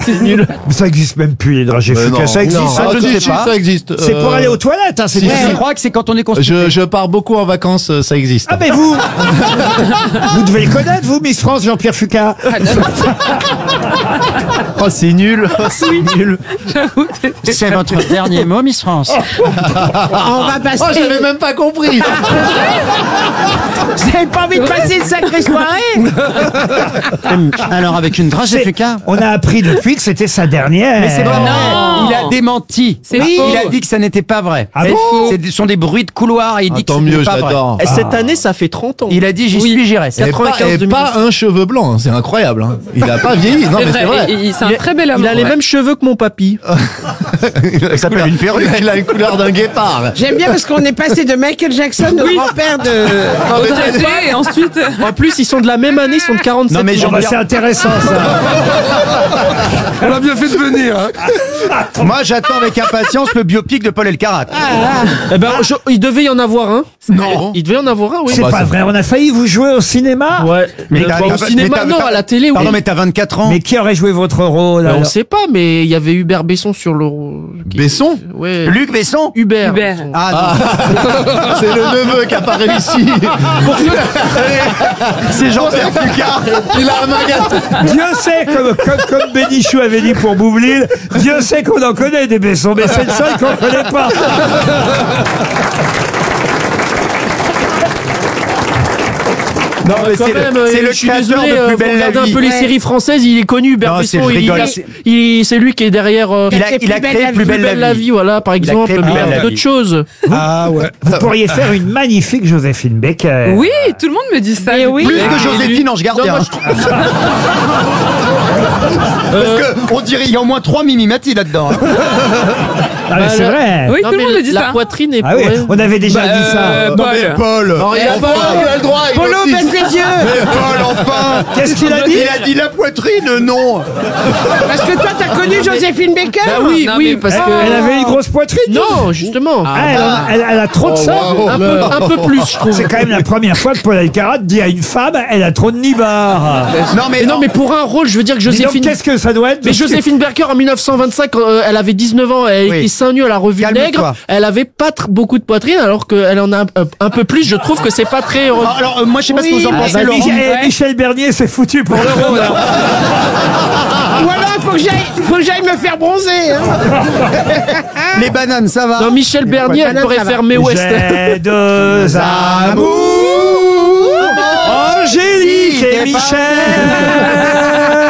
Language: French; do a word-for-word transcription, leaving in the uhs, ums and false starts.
C'est nul. Ça existe même plus, les dragées Mais Fuka. non. Ça existe, Non. ça, Ah, je si, ne sais si, pas. ça existe. C'est pour Euh, aller aux toilettes, hein, c'est si, pas- si. Je crois que c'est quand on est constipé. Je, je pars beaucoup en vacances, euh, ça existe. Ah, mais vous Vous devez le connaître, vous, Miss France, Jean-Pierre Fuka. Oh, c'est nul. Oh, c'est nul. C'est votre dernier mot, Miss France. On va passer. Oh, j'avais même pas compris. Vous avez pas envie de passer une sacrée soirée? Alors, avec une dragée C'est- Fuka. On a appris depuis que c'était sa dernière. Mais c'est pas vrai. Non. Il a démenti. C'est Oui. faux. Il a dit que ça n'était pas vrai. Ah bon Ce sont des bruits de couloir et il Ah, dit que tant ce mieux, n'est je pas vrai. l'adore. Et Cette année, ça fait trente ans. Il a dit j'y Oui. suis, j'y reste. Et pas, quatre-vingt-quinze, et deux mille pas un cheveu blanc, hein, c'est incroyable. Hein. Il a pas vieilli, non mais c'est vrai. Et- et- C'est un Il a- très bel homme. Il a les mêmes cheveux que mon papy. Il s'appelle une perruque. Il a la couleur d'un guépard. J'aime bien parce qu'on est passé de Michael Jackson au grand-père de. Audrey Hepburn, et ensuite. En plus, ils sont de la même année, ils sont de quarante-sept. Non, mais ans. je Ah bah, c'est intéressant, ça. On l'a bien fait de venir. Hein. Moi, j'attends avec impatience le biopic de Paul Elkarat. Eh ben, je- il devait y en avoir un. Non. Il devait y en avoir un, oui. C'est bah, pas c'est- vrai, on a failli vous jouer au cinéma. Ouais. Mais Mais t'as- au t'as- cinéma, mais t'as- non, t'as- à la télé, oui. Pardon, mais t'as vingt-quatre ans. Mais qui aurait joué votre rôle Mais on alors sait pas, mais il y avait Hubert Besson sur le. qui- Besson Ouais. Luc Besson. Hubert. Hubert. Besson. Ah, non. C'est le neveu qui apparaît ici. C'est Jean-Pierre Fuka. Il a un magasin. Dieu sait, comme, comme, comme Bénichou avait dit pour Boublil, Dieu sait qu'on en connaît des Bessons, mais c'est le seul qu'on connaît pas. Non, mais Quand c'est même, le, euh, c'est le je suis créateur désolé, de euh, Plus vous belle la regardez un vie. peu les séries françaises, il est connu, Hubert Non, c'est- Besson, je il, rigole, il- c'est- il- c'est lui qui est derrière. euh, Il a, il a créé Plus belle la vie. voilà, par a exemple, créé Plus mais belle la d'autres vie. choses. Ah ouais. Vous pourriez faire une magnifique Joséphine Baker. Oui, tout le monde me dit ça. Mais oui. Plus Et- que et Joséphine lui- Ange Gardien. Non, moi, je- Parce que on dirait il y a au moins trois Mimi Mati là-dedans. hein. Ah, mais c'est Bah, vrai. Oui, Non, tout le mais monde me dit la ça. poitrine est Ah oui, ouais. on avait déjà Bah, dit ça. euh, Non mais Paul. Non, il a Enfin, pas- il a le droit. il Polo, aussi. baisse les yeux. Mais Paul, enfin. Qu'est-ce qu'il a dit Il a dit la poitrine, non. Parce que toi, t'as connu Joséphine Baker. Bah oui, Non, oui, mais- parce que. Elle avait une grosse poitrine. Non, justement. Ah, elle, a- elle- elle a trop de ça. wow. Un peu, un peu plus, je trouve. C'est quand même la première fois que Paul Elkarat dit à une femme, elle a trop de nibards. Non mais Mais non, mais pour un rôle, je veux dire que Dis donc, Joséphine. qu'est-ce que ça doit être Mais Joséphine Baker en mille neuf cent vingt-cinq, euh, elle avait dix-neuf ans, elle Oui. était seins nus à la revue Calme-toi. Nègre, elle avait pas tr- beaucoup de poitrine alors qu'elle en a un, un peu plus, je trouve que c'est pas très heureux. alors euh, moi je sais pas ce que Oui. vous en Ah, pensez bah, Laurent. Mich- eh, Michel Bernier s'est foutu pour le rôle. hein. Ou alors, il faut que j'aille, faut que j'aille me faire bronzer. Hein. Les bananes ça va. Non, Michel Bernier, elle Banane, pourrait ça va. faire Mae West. J'ai deux amours, Angélique et Et Michel.